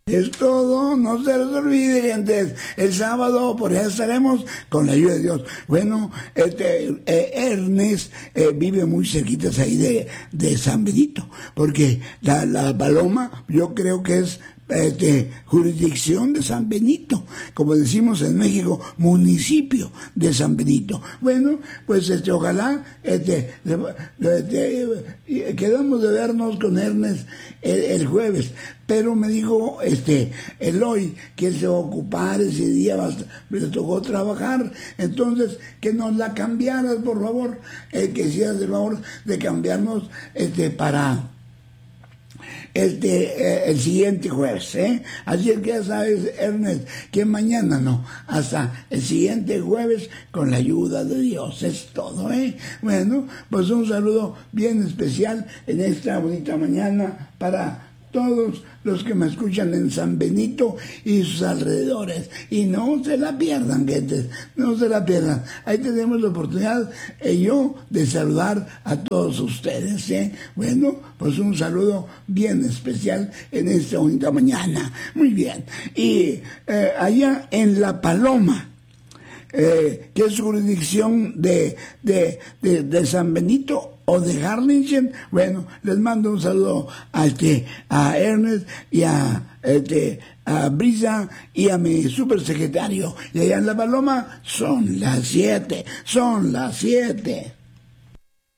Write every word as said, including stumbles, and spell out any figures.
Es todo, no se les olvide, gente. El sábado por allá estaremos con la ayuda de Dios. Bueno, este eh, Ernest eh, vive muy cerquitas ahí de, de San Benito, porque la, la Paloma yo creo que es Este, jurisdicción de San Benito, como decimos en México, municipio de San Benito. Bueno, pues este, ojalá este, este, quedamos de vernos con Ernest el, el jueves, pero me dijo este Eloy que él se va a ocupar ese día, le tocó trabajar, entonces que nos la cambiaras, por favor, eh, que hicieras el favor de cambiarnos este para este eh, el siguiente jueves, ¿eh? Así es que ya sabes, Ernest, que mañana no, hasta el siguiente jueves con la ayuda de Dios, es todo, ¿eh? Bueno, pues un saludo bien especial en esta bonita mañana para todos los que me escuchan en San Benito y sus alrededores, y no se la pierdan, gente, no se la pierdan. Ahí tenemos la oportunidad eh, yo de saludar a todos ustedes, ¿eh? Bueno, pues un saludo bien especial en esta bonita mañana. Muy bien, y eh, allá en La Paloma, eh, que es jurisdicción de, de, de, de San Benito o de Harlingen, bueno, les mando un saludo a, este, a Ernest y a, este, a Brisa y a mi supersecretario. Y allá en La Paloma son las siete, son las siete.